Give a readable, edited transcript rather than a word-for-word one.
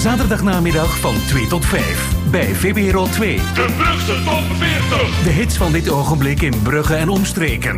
Zaterdagnamiddag van 2 tot 5 bij VPRO 2. De Brugse Top 40. De hits van dit ogenblik in Brugge en omstreken.